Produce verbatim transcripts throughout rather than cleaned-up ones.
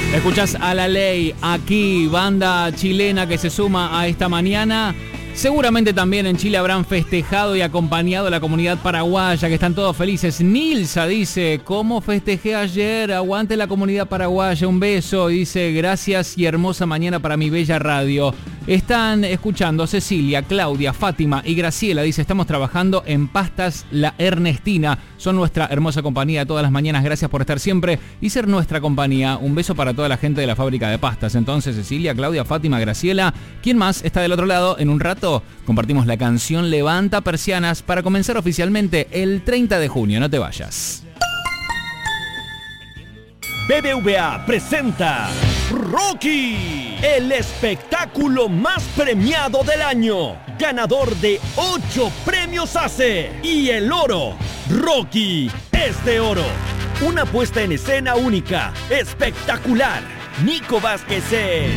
Escuchás a La Ley aquí, banda chilena que se suma a esta mañana. Seguramente también en Chile habrán festejado y acompañado a la comunidad paraguaya, que están todos felices. Nilsa dice, ¿cómo festejé ayer? Aguante la comunidad paraguaya, un beso. Y dice, gracias y hermosa mañana para mi bella radio. Están escuchando Cecilia, Claudia, Fátima y Graciela. Dice, estamos trabajando en Pastas La Ernestina. Son nuestra hermosa compañía todas las mañanas. Gracias por estar siempre y ser nuestra compañía. Un beso para toda la gente de la fábrica de pastas. Entonces, Cecilia, Claudia, Fátima, Graciela. ¿Quién más está del otro lado? En un rato compartimos la canción Levanta Persianas para comenzar oficialmente el treinta de junio. No te vayas. B B V A presenta Rocky, el espectáculo más premiado del año, ganador de ocho premios A C E y el oro. Rocky es de oro. Una puesta en escena única, espectacular. Nico Vázquez es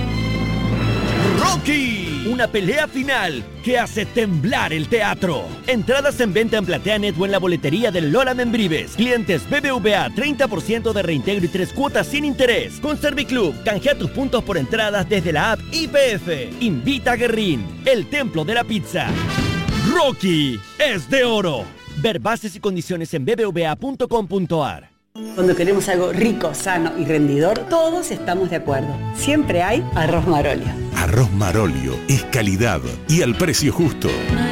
Rocky. Una pelea final que hace temblar el teatro. Entradas en venta en PlateaNet o en la boletería del Lola Membrives. Clientes B B V A, treinta por ciento de reintegro y tres cuotas sin interés. Con Serviclub, canjea tus puntos por entradas desde la app I P F. Invita a Guerrín, el templo de la pizza. Rocky es de oro. Ver bases y condiciones en b b v a punto com punto a r. Cuando queremos algo rico, sano y rendidor, todos estamos de acuerdo. Siempre hay Arroz Marolio. Arroz Marolio es calidad y al precio justo.